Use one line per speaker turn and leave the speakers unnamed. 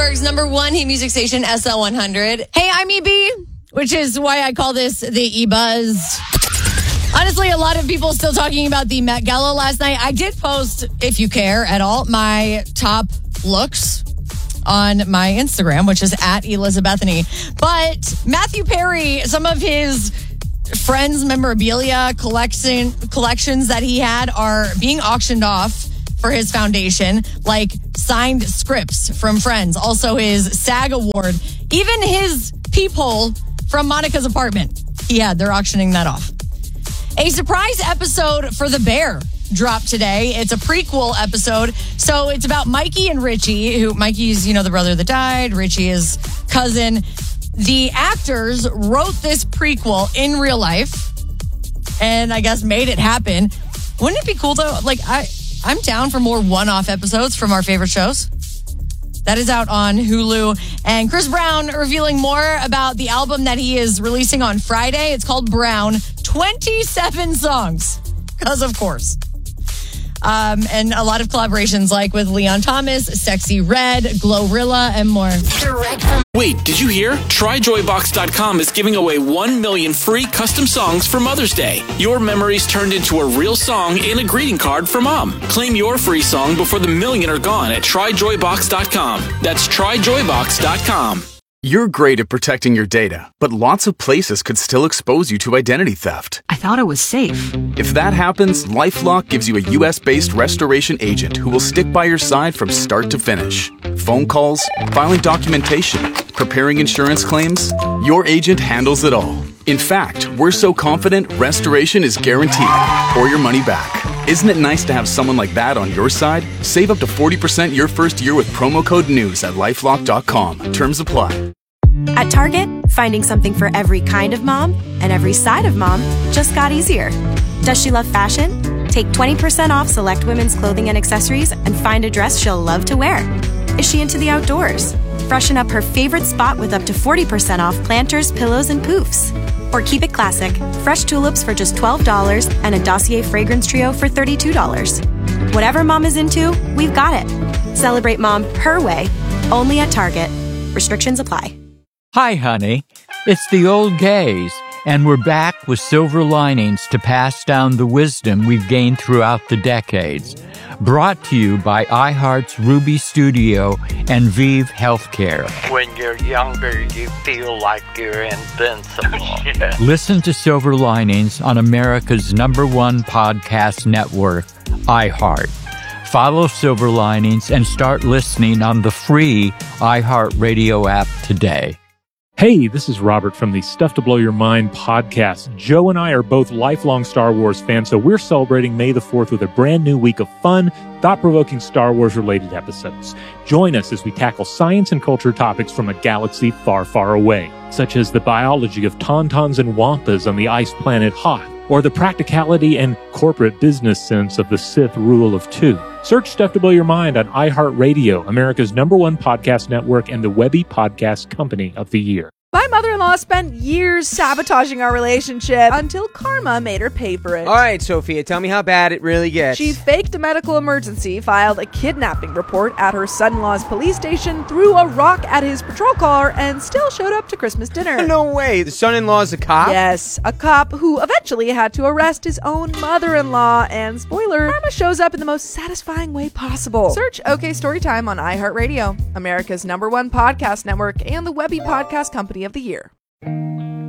Pittsburgh's #1 hit music station, SL 100. Hey, I'm EB, which is why I call this the E-Buzz. Honestly, a lot of people still talking about the Met Gala last night. I did post, if you care at all, my top looks on my Instagram, which is at Elizabethany. But Matthew Perry, some of his Friends memorabilia collections that he had are being auctioned off for his foundation, like signed scripts from Friends, also his SAG award, even his peephole from Monica's apartment. They're auctioning that off. A surprise episode for The Bear dropped today. It's a prequel episode. So it's about Mikey and Richie, who Mikey's, the brother that died. Richie is cousin. The actors wrote this prequel in real life and I guess made it happen. Wouldn't it be cool though? Like I'm down for more one-off episodes from our favorite shows. That is out on Hulu. And Chris Brown revealing more about the album that he is releasing on Friday. It's called Brown. 27 songs. Because of course. And a lot of collaborations like with Leon Thomas, Sexy Red, Glorilla, and more.
Wait, did you hear? TryJoyBox.com is giving away 1 million free custom songs for Mother's Day. Your memories turned into a real song and a greeting card for Mom. Claim your free song before the million are gone at TryJoyBox.com. That's TryJoyBox.com.
You're great at protecting your data, but lots of places could still expose you to identity theft.
I thought it was safe.
If that happens, LifeLock gives you a U.S.-based restoration agent who will stick by your side from start to finish. Phone calls, filing documentation, preparing insurance claims, your agent handles it all. In fact, we're so confident restoration is guaranteed or your money back. Isn't it nice to have someone like that on your side? Save up to 40% your first year with promo code NEWS at LifeLock.com. Terms apply.
At Target, finding something for every kind of mom and every side of mom just got easier. Does she love fashion? Take 20% off select women's clothing and accessories and find a dress she'll love to wear. Is she into the outdoors? Freshen up her favorite spot with up to 40% off planters, pillows, and poofs. Or keep it classic, fresh tulips for just $12 and a Dossier fragrance trio for $32. Whatever mom is into, we've got it. Celebrate mom her way, only at Target. Restrictions apply.
Hi, honey. It's the old gays, and we're back with silver linings to pass down the wisdom we've gained throughout the decades. Brought to you by iHeart's Ruby Studio and Vive Healthcare.
When you're younger, you feel like you're invincible. Yeah.
Listen to Silver Linings on America's #1 podcast network, iHeart. Follow Silver Linings and start listening on the free iHeartRadio app today.
Hey, this is Robert from the Stuff to Blow Your Mind podcast. Joe and I are both lifelong Star Wars fans, so we're celebrating May the 4th with a brand new week of fun, thought-provoking Star Wars-related episodes. Join us as we tackle science and culture topics from a galaxy far, far away, such as the biology of tauntauns and wampas on the ice planet Hoth, or the practicality and corporate business sense of the Sith rule of two. Search Stuff to Blow Your Mind on iHeartRadio, America's #1 podcast network and the Webby Podcast Company of the Year.
My mother-in-law spent years sabotaging our relationship until karma made her pay for it.
All right, Sophia, tell me how bad it really gets.
She faked a medical emergency, filed a kidnapping report at her son-in-law's police station, threw a rock at his patrol car, and still showed up to Christmas dinner.
No way. The son-in-law's a cop?
Yes, a cop who eventually had to arrest his own mother-in-law. And spoiler, karma shows up in the most satisfying way possible. Search OK Storytime on iHeartRadio, America's #1 podcast network and the Webby Podcast Company of the Year.